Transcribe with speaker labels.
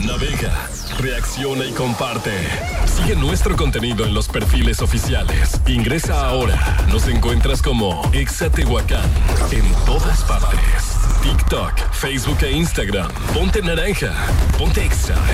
Speaker 1: Navega, reacciona y comparte. Sigue nuestro contenido en los perfiles oficiales. Ingresa ahora. Nos encuentras como Exa Tehuacán en todas partes. TikTok, Facebook e Instagram. Ponte naranja. Ponte Exa